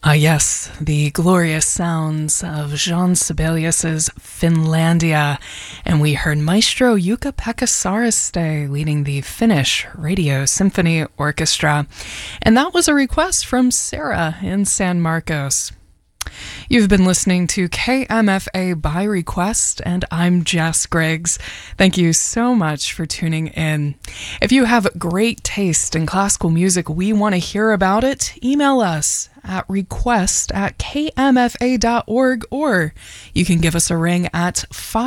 Yes, the glorious sounds of Jean Sibelius's Finlandia. And we heard Maestro Jukka-Pekka Saaristo leading the Finnish Radio Symphony Orchestra. And that was a request from Sarah in San Marcos. You've been listening to KMFA by request, and I'm Jess Griggs. Thank you so much for tuning in. If you have great taste in classical music, we want to hear about it. Email us at request@kmfa.org, or you can give us a ring at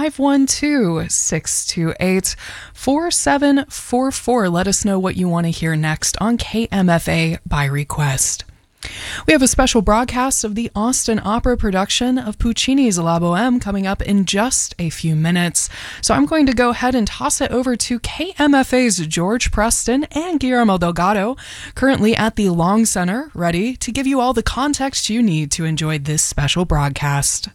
512-628-4744. Let us know what you want to hear next on KMFA by request. We have a special broadcast of the Austin Opera production of Puccini's La Bohème coming up in just a few minutes. So I'm going to go ahead and toss it over to KMFA's George Preston and Guillermo Delgado, currently at the Long Center, ready to give you all the context you need to enjoy this special broadcast.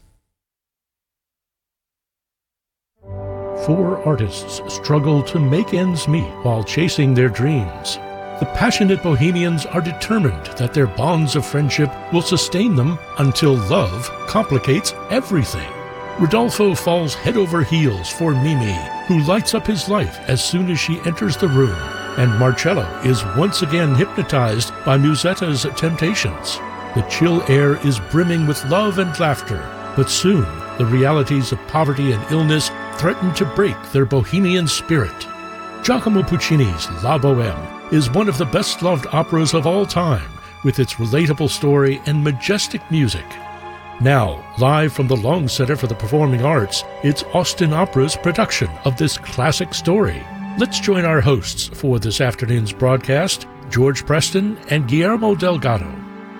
Four artists struggle to make ends meet while chasing their dreams. The passionate Bohemians are determined that their bonds of friendship will sustain them until love complicates everything. Rodolfo falls head over heels for Mimi, who lights up his life as soon as she enters the room, and Marcello is once again hypnotized by Musetta's temptations. The chill air is brimming with love and laughter, but soon the realities of poverty and illness threaten to break their Bohemian spirit. Giacomo Puccini's La Bohème is one of the best-loved operas of all time, with its relatable story and majestic music. Now, live from the Long Center for the Performing Arts, it's Austin Opera's production of this classic story. Let's join our hosts for this afternoon's broadcast, George Preston and Guillermo Delgado.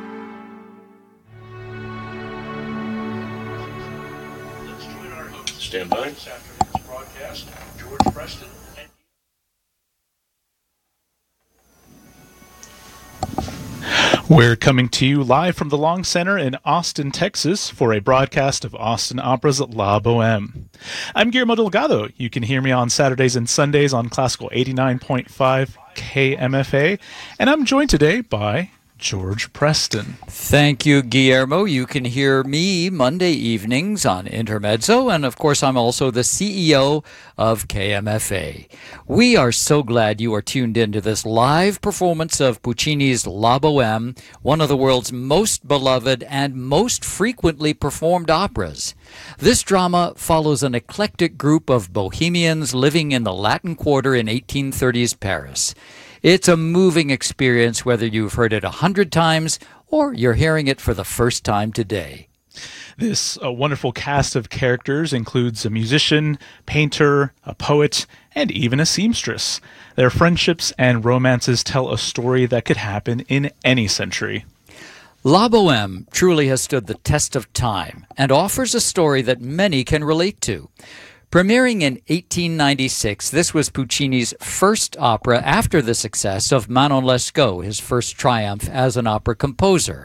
Let's join our hosts. Stand by. This afternoon's broadcast, George Preston. We're coming to you live from the Long Center in Austin, Texas, for a broadcast of Austin Opera's La Bohème. I'm Guillermo Delgado. You can hear me on Saturdays and Sundays on Classical 89.5 KMFA, and I'm joined today by George Preston. Thank you, Guillermo. You can hear me Monday evenings on Intermezzo, and of course I'm also the CEO of KMFA. We are so glad you are tuned into this live performance of Puccini's La Bohème, one of the world's most beloved and most frequently performed operas. This drama follows an eclectic group of bohemians living in the Latin Quarter in 1830s Paris. It's a moving experience whether you've heard it 100 times or you're hearing it for the first time today. This wonderful cast of characters includes a musician, painter, a poet, and even a seamstress. Their friendships and romances tell a story that could happen in any century. La Bohème truly has stood the test of time and offers a story that many can relate to. Premiering in 1896, this was Puccini's first opera after the success of Manon Lescaut, his first triumph as an opera composer.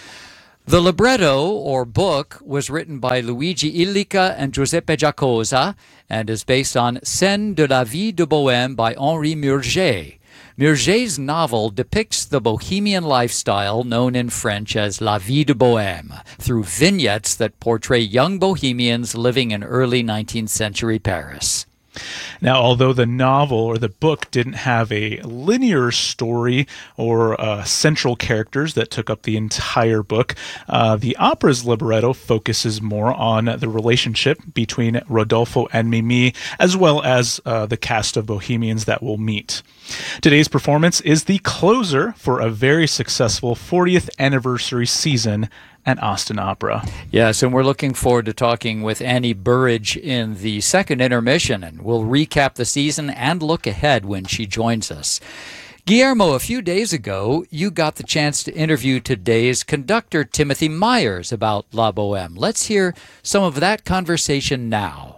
The libretto, or book, was written by Luigi Illica and Giuseppe Giacosa and is based on Scènes de la vie de Bohème by Henri Murger. Murger's novel depicts the bohemian lifestyle known in French as La Vie de Bohème through vignettes that portray young bohemians living in early 19th century Paris. Now, although the novel or the book didn't have a linear story or central characters that took up the entire book, the opera's libretto focuses more on the relationship between Rodolfo and Mimi, as well as the cast of bohemians that will meet. Today's performance is the closer for a very successful 40th anniversary season at Austin Opera. Yes, and we're looking forward to talking with Annie Burridge in the second intermission, and we'll recap the season and look ahead when she joins us. Guillermo, a few days ago, you got the chance to interview today's conductor, Timothy Myers, about La Bohème. Let's hear some of that conversation now.